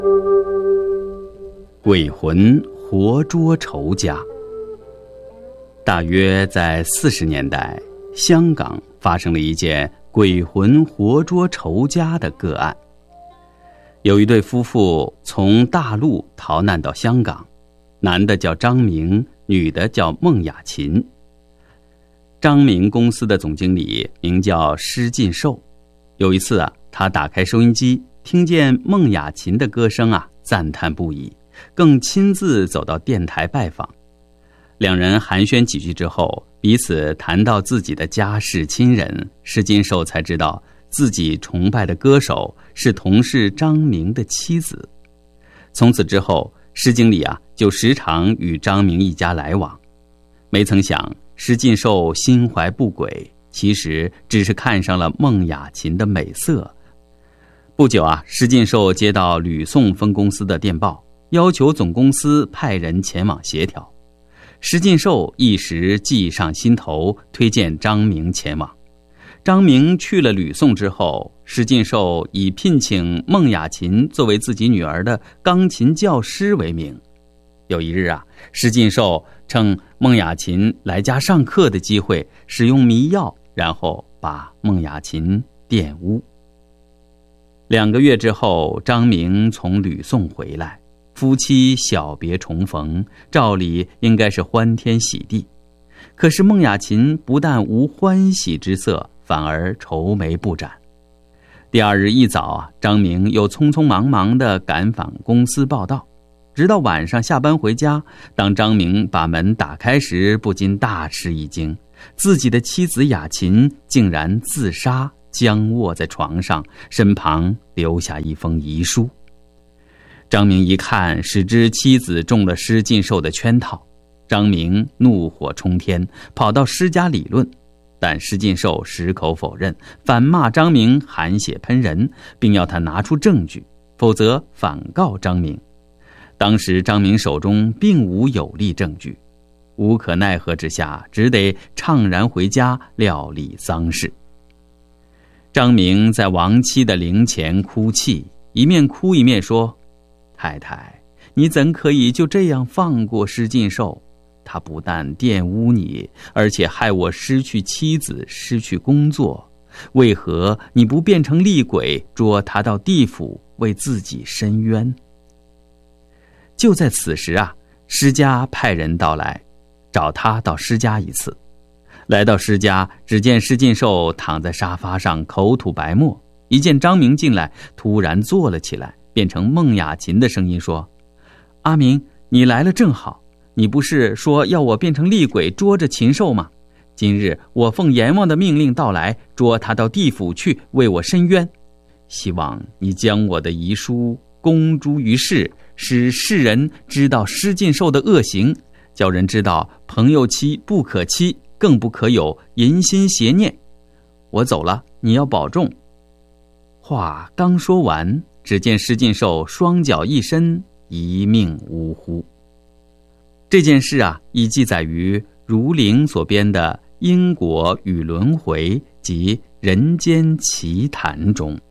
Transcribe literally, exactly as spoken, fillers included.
鬼魂活捉仇家。大约在四十年代，香港发生了一件鬼魂活捉仇家的个案。有一对夫妇从大陆逃难到香港，男的叫张明，女的叫孟雅琴。张明公司的总经理名叫施进寿。有一次啊，他打开收音机，听见孟雅琴的歌声啊，赞叹不已，更亲自走到电台拜访。两人寒暄几句之后，彼此谈到自己的家世亲人，施金寿才知道自己崇拜的歌手是同事张明的妻子。从此之后，施经理啊就时常与张明一家来往。没曾想施进寿心怀不轨，其实只是看上了孟雅琴的美色。不久啊，施进寿接到吕宋分公司的电报，要求总公司派人前往协调。施进寿一时计上心头，推荐张明前往。张明去了吕宋之后，施进寿以聘请孟雅琴作为自己女儿的钢琴教师为名。有一日啊，施进寿趁孟雅琴来家上课的机会，使用迷药，然后把孟雅琴玷污。两个月之后，张明从吕宋回来，夫妻小别重逢，照理应该是欢天喜地。可是孟雅琴不但无欢喜之色，反而愁眉不展。第二日一早啊，张明又匆匆忙忙地赶返公司报到。直到晚上下班回家，当张明把门打开时，不禁大吃一惊，自己的妻子雅琴竟然自杀，僵卧在床上，身旁留下一封遗书。张明一看，使之妻子中了施进寿的圈套。张明怒火冲天，跑到施家理论，但施进寿矢口否认，反骂张明含血喷人，并要他拿出证据，否则反告张明。当时张明手中并无有力证据，无可奈何之下，只得怅然回家料理丧事。张明在亡妻的灵前哭泣，一面哭一面说：太太，你怎可以就这样放过施进寿？他不但玷污你，而且害我失去妻子，失去工作。为何你不变成厉鬼，捉他到地府，为自己伸冤？就在此时啊，施家派人到来，找他到施家一次。来到施家，只见施进寿躺在沙发上口吐白沫，一见张明进来，突然坐了起来，变成孟雅琴的声音说：阿明，你来了正好，你不是说要我变成厉鬼捉着禽兽吗？今日我奉阎王的命令到来，捉他到地府去，为我伸冤。希望你将我的遗书公诸于世，使世人知道施进寿的恶行，叫人知道朋友妻不可欺，更不可有淫心邪念。我走了，你要保重。话刚说完，只见施进寿双脚一伸，一命呜呼。这件事啊，已记载于如灵所编的《因果与轮回》及《人间奇谈》中。